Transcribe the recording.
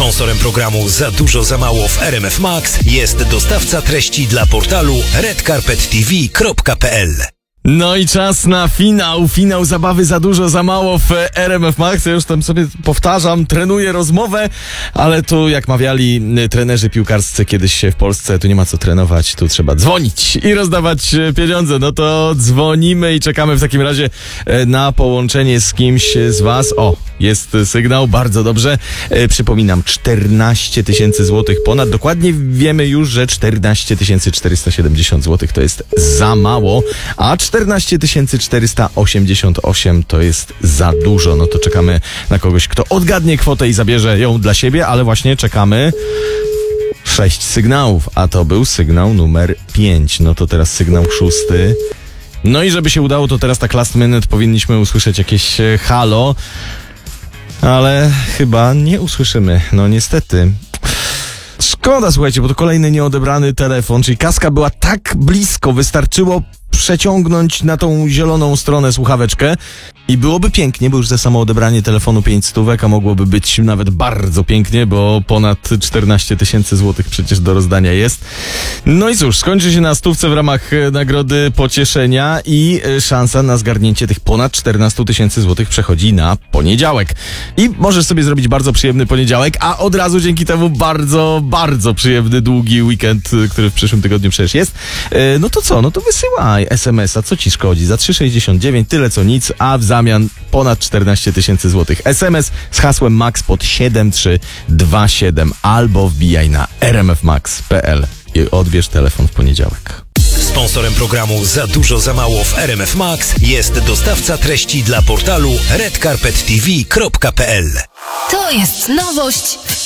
Sponsorem programu Za dużo, za mało w RMF Max jest dostawca treści dla portalu redcarpettv.pl. No i czas na finał zabawy Za dużo, za mało w RMF Max. Ja już tam sobie powtarzam, trenuję rozmowę, ale tu jak mawiali trenerzy piłkarscy kiedyś w Polsce, tu nie ma co trenować, tu trzeba dzwonić i rozdawać pieniądze. No to dzwonimy i czekamy w takim razie na połączenie z kimś z was. O, jest sygnał, bardzo dobrze. Przypominam, 14 tysięcy złotych ponad. Dokładnie wiemy już, że 14 470 złotych to jest za mało, a 14 488 to jest za dużo. No to czekamy na kogoś, kto odgadnie kwotę i zabierze ją dla siebie, ale właśnie czekamy 6 sygnałów, a to był sygnał numer 5. No to teraz sygnał 6. No i żeby się udało, to teraz tak last minute powinniśmy usłyszeć jakieś halo, ale chyba nie usłyszymy. No niestety. Szkoda, słuchajcie, bo to kolejny nieodebrany telefon, czyli Kaska była tak blisko, wystarczyło przeciągnąć na tą zieloną stronę słuchaweczkę i byłoby pięknie, bo już za samo odebranie telefonu 5 stówek, a mogłoby być nawet bardzo pięknie, bo ponad 14 tysięcy złotych przecież do rozdania jest. No i cóż, skończy się na stówce w ramach nagrody pocieszenia i szansa na zgarnięcie tych ponad 14 tysięcy złotych przechodzi na poniedziałek. I możesz sobie zrobić bardzo przyjemny poniedziałek, a od razu dzięki temu bardzo, bardzo przyjemny, długi weekend, który w przyszłym tygodniu przecież jest. No to co? No to wysyłaj SMS-a, co ci szkodzi? Za 3,69 tyle co nic, a w zamian ponad 14 tysięcy złotych. SMS z hasłem MAX pod 7327 albo wbijaj na rmfmax.pl i odbierz telefon w poniedziałek. Sponsorem programu Za dużo, za mało w RMF Max jest dostawca treści dla portalu redcarpettv.pl. To jest nowość